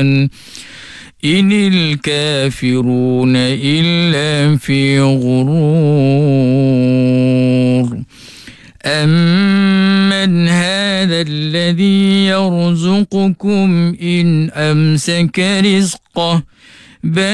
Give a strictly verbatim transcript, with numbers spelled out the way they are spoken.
الرحمن إن الكافرون إلا في غرور أمن هذا الذي يرزقكم إن أمسك رزقه بل